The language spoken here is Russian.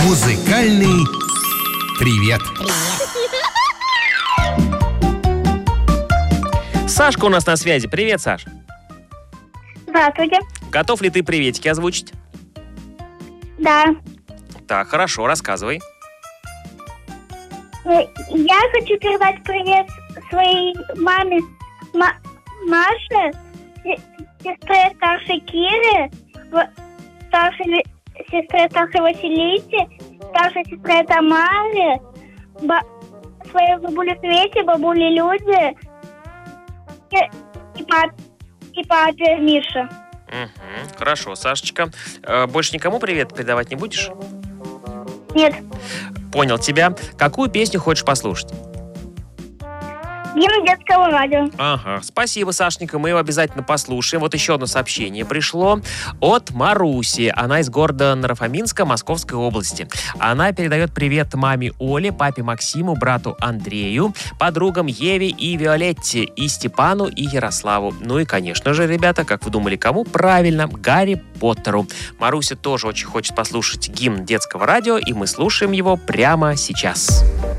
Музыкальный привет. Сашка у нас на связи. Привет, Саш. Здравствуйте. Готов ли ты приветики озвучить? Да. Так, хорошо, рассказывай. Я хочу передать привет своей маме Маше, сестре старшей Кире, старшей сестре старшей Василисе, старшей сестре Тамаре, своей бабуле Свете, бабуле Люде и папе Мише. Угу, хорошо, Сашечка. Больше никому привет передавать не будешь? Нет. Понял тебя. Какую песню хочешь послушать? Гимн детского радио. Ага, спасибо, Сашенька, мы его обязательно послушаем. Вот еще одно сообщение пришло от Маруси. Она из города Наро-Фоминска, Московской области. Она передает привет маме Оле, папе Максиму, брату Андрею, подругам Еве и Виолетте, и Степану, и Ярославу. Ну и, конечно же, ребята, как вы думали, кому? Правильно, Гарри Поттеру. Маруся тоже очень хочет послушать гимн детского радио, и мы слушаем его прямо сейчас.